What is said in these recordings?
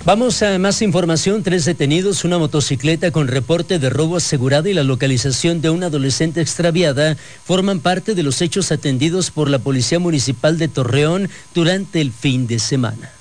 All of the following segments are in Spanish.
Vamos a más información. 3 detenidos, una motocicleta con reporte de robo asegurado y la localización de una adolescente extraviada forman parte de los hechos atendidos por la Policía Municipal de Torreón durante el fin de semana.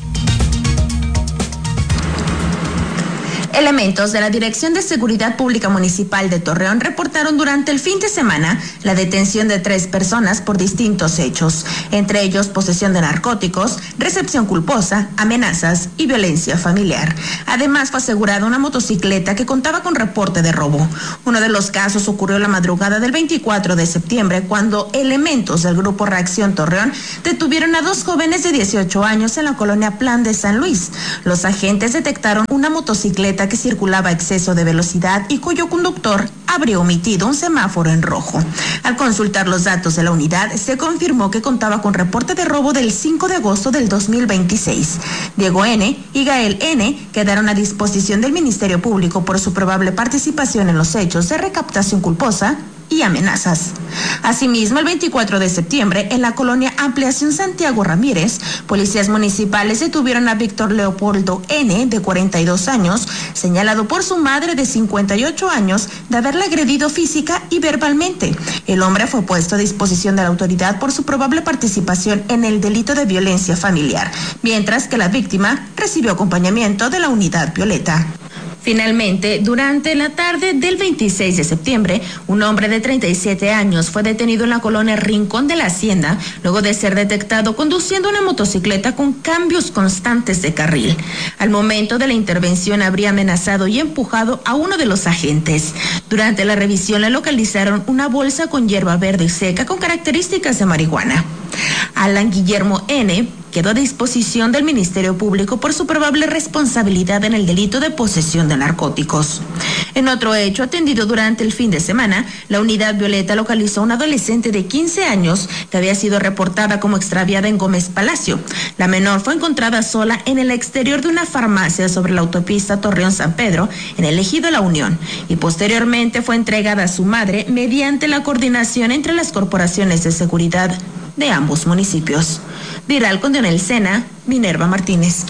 Elementos de la Dirección de Seguridad Pública Municipal de Torreón reportaron durante el fin de semana la detención de 3 personas por distintos hechos, entre ellos posesión de narcóticos, recepción culposa, amenazas y violencia familiar. Además, fue asegurada una motocicleta que contaba con reporte de robo. Uno de los casos ocurrió la madrugada del 24 de septiembre, cuando elementos del Grupo Reacción Torreón detuvieron a 2 jóvenes de 18 años en la colonia Plan de San Luis. Los agentes detectaron una motocicleta que circulaba a exceso de velocidad y cuyo conductor habría omitido un semáforo en rojo. Al consultar los datos de la unidad, se confirmó que contaba con reporte de robo del 5 de agosto del 2026. Diego N. y Gael N. quedaron a disposición del Ministerio Público por su probable participación en los hechos de recaptación culposa y amenazas. Asimismo, el 24 de septiembre, en la colonia Ampliación Santiago Ramírez, policías municipales detuvieron a Víctor Leopoldo N., de 42 años, señalado por su madre de 58 años de haberle agredido física y verbalmente. El hombre fue puesto a disposición de la autoridad por su probable participación en el delito de violencia familiar, mientras que la víctima recibió acompañamiento de la unidad Violeta. Finalmente, durante la tarde del 26 de septiembre, un hombre de 37 años fue detenido en la colonia Rincón de la Hacienda, luego de ser detectado conduciendo una motocicleta con cambios constantes de carril. Al momento de la intervención habría amenazado y empujado a uno de los agentes. Durante la revisión le localizaron una bolsa con hierba verde seca con características de marihuana. Alan Guillermo N. quedó a disposición del Ministerio Público por su probable responsabilidad en el delito de posesión de narcóticos. En otro hecho atendido durante el fin de semana, la unidad Violeta localizó a una adolescente de 15 años que había sido reportada como extraviada en Gómez Palacio. La menor fue encontrada sola en el exterior de una farmacia sobre la autopista Torreón-San Pedro, en el ejido La Unión, y posteriormente fue entregada a su madre mediante la coordinación entre las corporaciones de seguridad de ambos municipios. Viral con Dionel Sena, Minerva Martínez.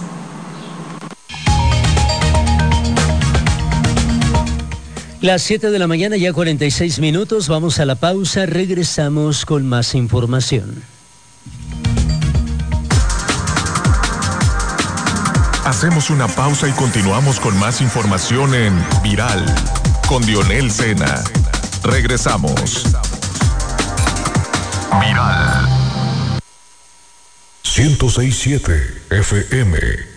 Las 7 de la mañana, ya 46 minutos. Vamos a la pausa. Regresamos con más información. Hacemos una pausa y continuamos con más información en Viral con Dionel Sena. Regresamos. Viral. 106.7 FM.